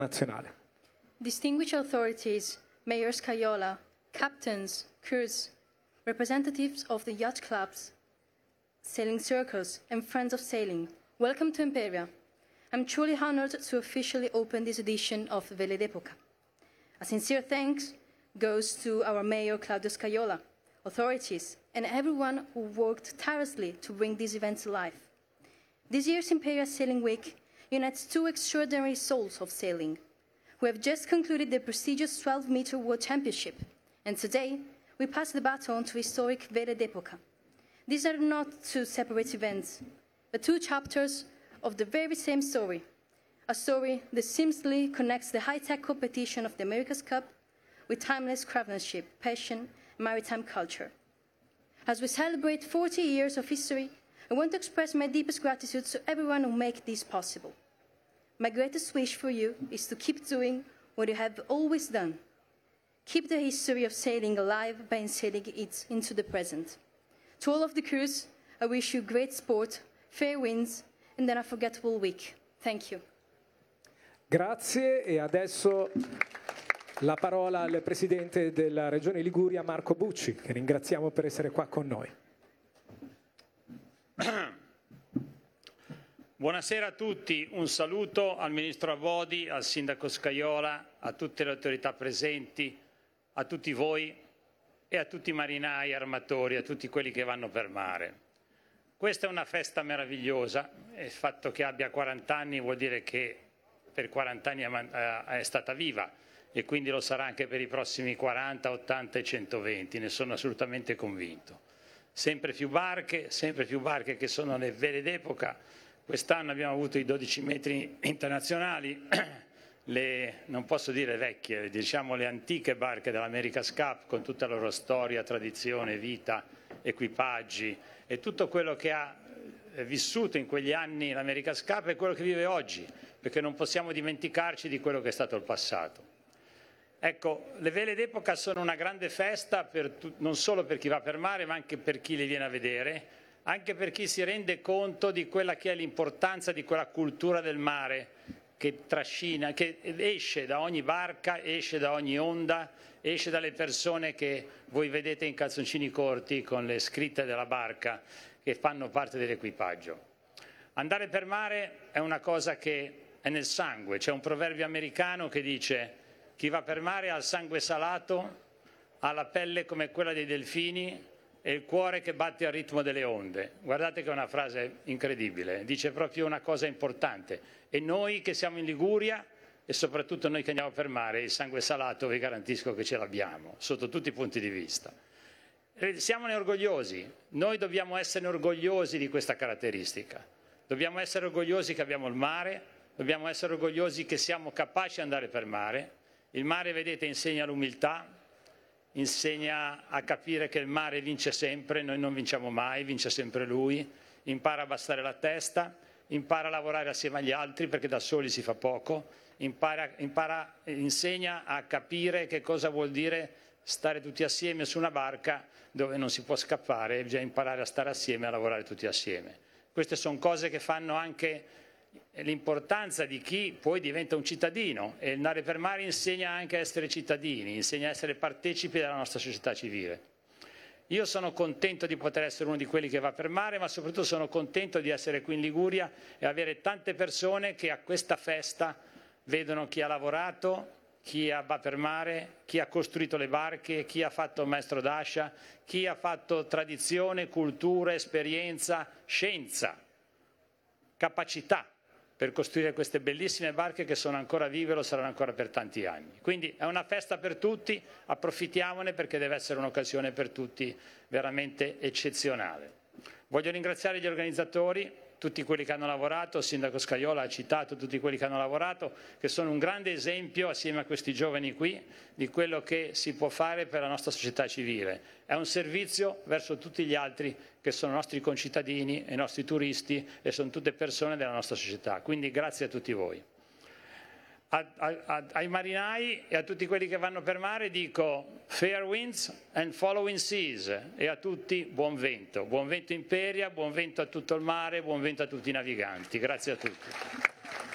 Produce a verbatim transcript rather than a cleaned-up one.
nazionale. Distinguished authorities, Mayor Scajola, captains, crews, representatives of the yacht clubs, sailing circles, and friends of sailing, welcome to Imperia. I'm truly honored to officially open this edition of Vele d'Epoca. A sincere thanks goes to our Mayor Claudio Scajola, authorities, and everyone who worked tirelessly to bring this event to life. This year's Imperia Sailing Week unites two extraordinary souls of sailing. We have just concluded the prestigious twelve meter World Championship, and today we pass the baton to historic Vele d'Epoca. These are not two separate events, but two chapters of the very same story, a story that seamlessly connects the high-tech competition of the America's Cup with timeless craftsmanship, passion, and maritime culture. As we celebrate forty years of history, I want to express my deepest gratitude to everyone who made this possible. My greatest wish for you is to keep doing what you have always done. Keep the history of sailing alive by instilling it into the present. To all of the crews, I wish you great sport, fair winds, and an unforgettable week. Thank you. Grazie, e adesso la parola al Presidente della Regione Liguria, Marco Bucci, che ringraziamo per essere qua con noi. Buonasera a tutti, un saluto al Ministro Abodi, al Sindaco Scajola, a tutte le autorità presenti, a tutti voi e a tutti i marinai, armatori, a tutti quelli che vanno per mare. Questa è una festa meravigliosa e il fatto che abbia quaranta anni vuol dire che per quaranta anni è stata viva e quindi lo sarà anche per i prossimi quaranta, ottanta e centoventi, ne sono assolutamente convinto. Sempre più barche, sempre più barche che sono le vele d'epoca. Quest'anno abbiamo avuto i dodici metri internazionali, le, non posso dire vecchie, diciamo le antiche barche dell'America's Cup con tutta la loro storia, tradizione, vita, equipaggi e tutto quello che ha vissuto in quegli anni l'America's Cup e quello che vive oggi, perché non possiamo dimenticarci di quello che è stato il passato. Ecco, le vele d'epoca sono una grande festa per, non solo per chi va per mare, ma anche per chi le viene a vedere, anche per chi si rende conto di quella che è l'importanza di quella cultura del mare che trascina, che esce da ogni barca, esce da ogni onda, esce dalle persone che voi vedete in calzoncini corti con le scritte della barca che fanno parte dell'equipaggio. Andare per mare è una cosa che è nel sangue, c'è un proverbio americano che dice: chi va per mare ha il sangue salato, ha la pelle come quella dei delfini e il cuore che batte al ritmo delle onde. Guardate che è una frase incredibile, dice proprio una cosa importante. E noi che siamo in Liguria e soprattutto noi che andiamo per mare, il sangue salato vi garantisco che ce l'abbiamo, sotto tutti i punti di vista. E siamone orgogliosi, noi dobbiamo essere orgogliosi di questa caratteristica. Dobbiamo essere orgogliosi che abbiamo il mare, dobbiamo essere orgogliosi che siamo capaci di andare per mare. Il mare, vedete, insegna l'umiltà, insegna a capire che il mare vince sempre, noi non vinciamo mai, vince sempre lui, impara a abbassare la testa, impara a lavorare assieme agli altri perché da soli si fa poco, impara, impara, insegna a capire che cosa vuol dire stare tutti assieme su una barca dove non si può scappare, bisogna imparare a stare assieme e a lavorare tutti assieme. Queste sono cose che fanno anche l'importanza di chi poi diventa un cittadino, e il andare per mare insegna anche a essere cittadini, insegna a essere partecipi della nostra società civile. Io sono contento di poter essere uno di quelli che va per mare, ma soprattutto sono contento di essere qui in Liguria e avere tante persone che a questa festa vedono chi ha lavorato, chi va per mare, chi ha costruito le barche, chi ha fatto il maestro d'ascia, chi ha fatto tradizione, cultura, esperienza, scienza, capacità per costruire queste bellissime barche che sono ancora vive e lo saranno ancora per tanti anni. Quindi è una festa per tutti, approfittiamone perché deve essere un'occasione per tutti veramente eccezionale. Voglio ringraziare gli organizzatori, tutti quelli che hanno lavorato, il Sindaco Scajola ha citato tutti quelli che hanno lavorato, che sono un grande esempio assieme a questi giovani qui di quello che si può fare per la nostra società civile. È un servizio verso tutti gli altri che sono nostri concittadini e nostri turisti e sono tutte persone della nostra società. Quindi grazie a tutti voi. A, a, ai marinai e a tutti quelli che vanno per mare dico fair winds and following seas, e a tutti buon vento, buon vento Imperia, buon vento a tutto il mare, buon vento a tutti i naviganti. Grazie a tutti.